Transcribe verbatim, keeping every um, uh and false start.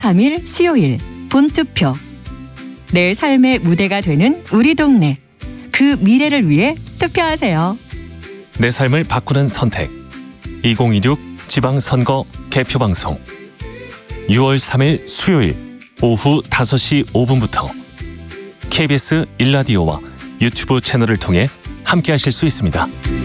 삼 일 수요일 본투표. 내 삶의 무대가 되는 우리 동네. 그 미래를 위해 투표하세요. 내 삶을 바꾸는 선택. 이천이십육 지방선거 개표방송. 유월 삼일 수요일 오후 다섯 시 오 분부터 케이비에스 일 라디오와 유튜브 채널을 통해 함께하실 수 있습니다.